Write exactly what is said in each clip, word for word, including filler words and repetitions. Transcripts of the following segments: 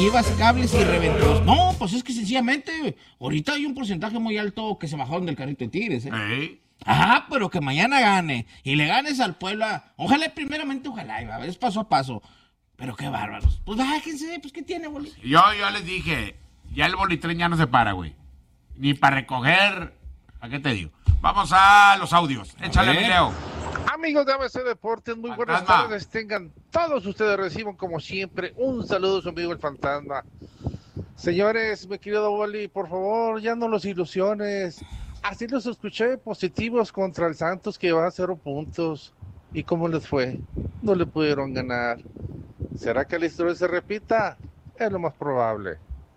llevas cables y reventó. No, pues es que sencillamente, ahorita hay un porcentaje muy alto que se bajaron del carrito de Tigres, ¿eh? ¿Eh? Ajá, pero que mañana gane y le ganes al Puebla. Ojalá, primeramente, ojalá, iba, es paso a paso. Pero qué bárbaros. Pues bájense, pues ¿qué tiene, Boli? Yo, yo les dije, ya el Bolitren ya no se para, güey. Ni para recoger. ¿A qué te digo? Vamos a los audios. Échale, video. Amigos de A B C Deportes, muy buenas Fantasma. tardes. Tengan todos ustedes, reciban como siempre un saludo a su amigo el Fantasma. Señores, mi querido Boli, por favor, ya no los ilusiones. Así los escuché positivos contra el Santos que va a cero puntos. ¿Y cómo les fue? No le pudieron ganar. ¿Será que la historia se repita? Es lo más probable.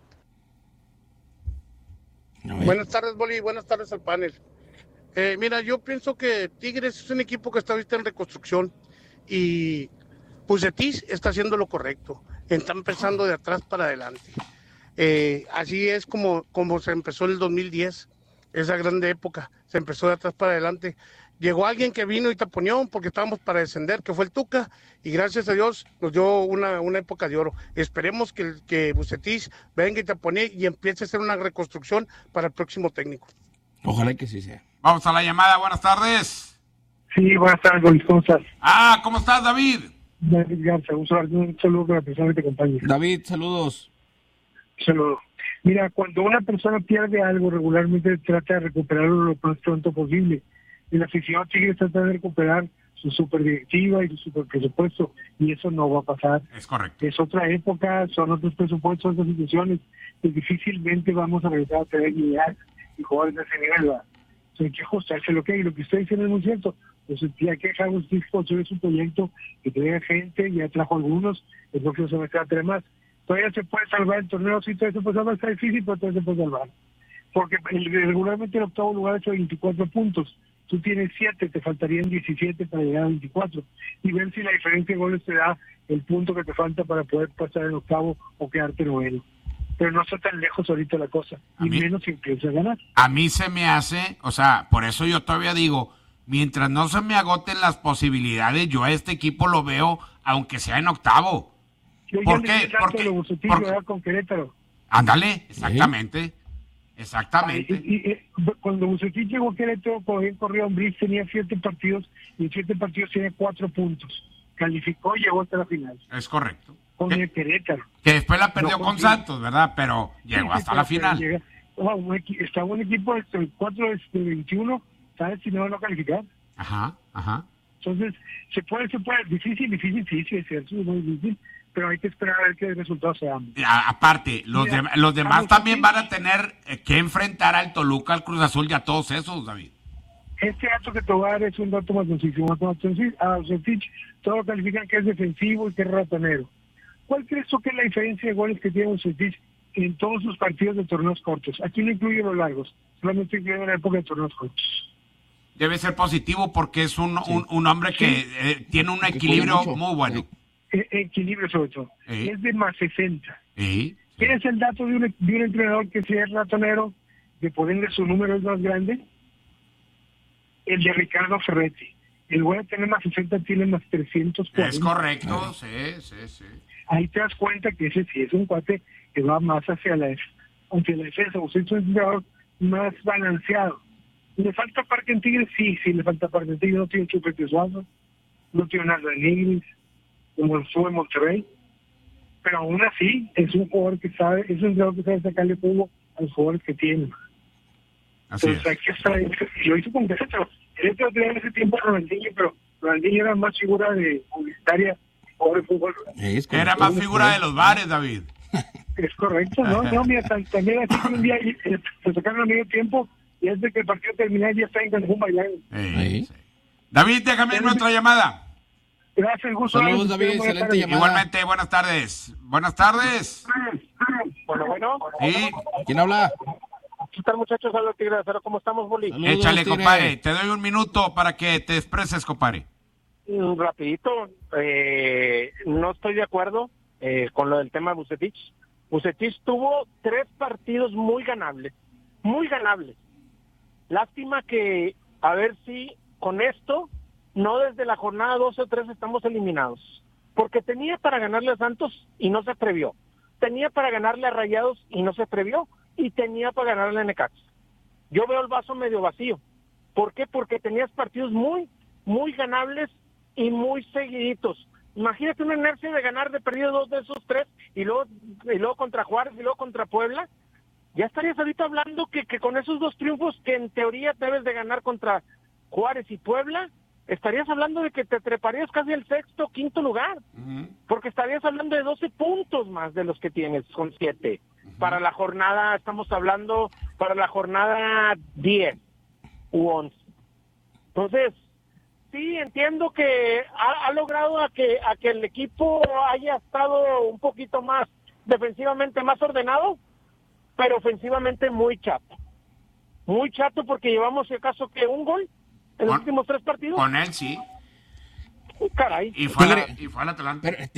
Buenas tardes, Boli, buenas tardes al panel. Eh, mira, yo pienso que Tigres es un equipo que está ahorita en reconstrucción y Pusetich está haciendo lo correcto. Está empezando de atrás para adelante. Eh, así es como, como se empezó el dos mil diez, esa grande época. Se empezó de atrás para adelante. Llegó alguien que vino y taponeó porque estábamos para descender, que fue el Tuca, y gracias a Dios nos dio una, una época de oro. Esperemos que, que Vucetich venga y taponee y empiece a hacer una reconstrucción para el próximo técnico. Ojalá que sí sea. Vamos a la llamada, buenas tardes. Sí, buenas tardes, Bolis, ¿cómo estás? Ah, ¿cómo estás, David? David Garza, un saludo, un saludo para la persona que te acompaña. David, saludos. Saludo. Mira, cuando una persona pierde algo, regularmente trata de recuperarlo lo más pronto posible. Y la afición Tigres trata de recuperar su superdirectiva y su super presupuesto, y eso no va a pasar. Es correcto. Es otra época, son otros presupuestos, otras situaciones, y difícilmente vamos a regresar a tener guías y jugadores de ese nivel. ¿Va? O sea, hay que ajustarse lo que hay, lo que usted dice no es muy cierto. Pues hay que dejar usted construir su proyecto, que traiga gente, ya trajo algunos, el próximo semestre va a tener más. Todavía se puede salvar el torneo, sí, todavía se puede salvar, está difícil, pero todavía se puede salvar. Porque el, regularmente el octavo lugar ha hecho veinticuatro puntos. Tú tienes siete, te faltarían diecisiete para llegar a veinticuatro. Y ver si la diferencia de goles te da el punto que te falta para poder pasar el octavo o quedarte noveno. Pero no está tan lejos ahorita la cosa, A y mí- menos si empieza a ganar. A mí se me hace, o sea, por eso yo todavía digo, mientras no se me agoten las posibilidades, yo a este equipo lo veo, aunque sea en octavo. Yo ¿Por ya le qué? di tanto Porque- de Bucetich, porque- ¿verdad? Con Querétaro. Ándale, exactamente, Y, exactamente. y- y, eh, cuando Bucetich llegó a Querétaro, cuando bien corrió Ambriz, tenía siete partidos, y en siete partidos tenía cuatro puntos. Calificó y llegó hasta la final. Es correcto. Con Que, el Querétaro. que después la perdió No con consigue. Santos, ¿verdad? Pero llegó Sí, hasta pero- la pero final. llega- wow, un equi- estaba un equipo de el cuatro de veintiuno, ¿sabes? Si no, no calificar. Ajá, ajá. Entonces, se puede, se puede, difícil, difícil, sí, sí, es cierto, es muy difícil, pero hay que esperar a ver qué resultados se dan. Y a- aparte, los, Mira, dem- los demás vamos también aquí. van a tener eh, que enfrentar al Toluca, al Cruz Azul y a todos esos, David. Este dato que te voy a dar es un dato más sencillo. A Bucetich, todos califican que es defensivo y que es ratonero. ¿Cuál crees tú que es la diferencia de goles que tiene Bucetich en todos sus partidos de torneos cortos? Aquí no incluye los largos, solamente incluye la época de torneos cortos. Debe ser positivo porque es un, un, un hombre que eh, tiene un Que equilibrio corre mucho. muy bueno. E- equilibrio sobre todo. Sí. Es de más sesenta. Sí, sí. ¿Quieres el dato de un, de un entrenador que sea ratonero, de ponerle su número es más grande? El de Ricardo Ferretti. El güey a tener más sesenta tiene más trescientos cuarenta. Es correcto, sí, sí, sí. Ahí te das cuenta que ese sí es un cuate que va más hacia la, hacia la defensa. Usted es un entrenador más balanceado. ¿Le falta parque en Tigres? Sí, sí, le falta parque en Tigres. No tiene Chupete Suazo, no tiene Nardo de Nigris, como el sube Monterrey. Pero aún así, es un jugador que sabe, es un entrenador que sabe sacarle jugo a los jugadores que tiene. Así Entonces hay es. que estar ahí. Y lo hizo con Querétaro. Querétaro tenía en ese tiempo a Ronaldinho, pero Ronaldinho era más figura de publicitaria, jugador de fútbol. Es Era más figura de los bares, David. Es correcto, ¿no? No, mira, tan- también así que un día eh, se tocaron a medio tiempo y antes de que el partido terminara ya está en Cancún bailando. Sí, Sí. sí. David, déjame nuestra llamada. Gracias, gusto. Saludos, David, Buenas excelente tardes. llamada. Igualmente, buenas tardes. Buenas tardes. Bueno, bueno. Sí, ¿Quién habla? ¿Qué tal, muchachos? Habla el Tigre de Acero. ¿Cómo estamos, Boli? Saludos, échale, Tigre. compadre. Te doy un minuto para que te expreses, compadre. Mm, Rapidito, eh, no estoy de acuerdo eh, con lo del tema de Vucetich. Vucetich tuvo tres partidos muy ganables, muy ganables. Lástima que, a ver si con esto, no desde la jornada doce o trece estamos eliminados. Porque tenía para ganarle a Santos y no se atrevió. tenía para ganarle a Rayados y no se atrevió, y tenía para ganarle a Necaxa. Yo veo el vaso medio vacío. ¿Por qué? Porque tenías partidos muy, muy ganables y muy seguiditos. Imagínate una inercia de ganar de perdido dos de esos tres, y luego, y luego contra Juárez, y luego contra Puebla. Ya estarías ahorita hablando que, que con esos dos triunfos que en teoría debes de ganar contra Juárez y Puebla, estarías hablando de que te treparías casi al sexto, quinto lugar, uh-huh. porque estarías hablando de doce puntos más de los que tienes, con siete. Uh-huh. Para la jornada, estamos hablando, para la jornada diez u once. Entonces, sí, entiendo que ha, ha logrado a que, a que el equipo haya estado un poquito más defensivamente más ordenado, pero ofensivamente muy chato. Muy chato porque llevamos, si acaso, que un gol en los con, últimos tres partidos. Con él, sí. Caray. Y fue, la, y fue al Atlante. Pero,